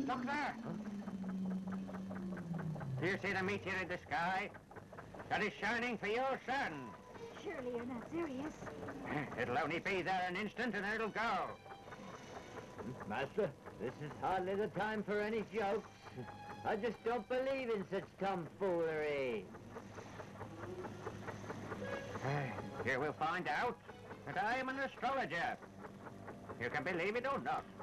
Look there. Do you see the meteor in the sky? That is shining for your sun. Surely you're not serious. It'll only be there an instant and then it'll go. Master, this is hardly the time for any jokes. I just don't believe in such tomfoolery. Here we'll find out that I am an astrologer. You can believe it or not.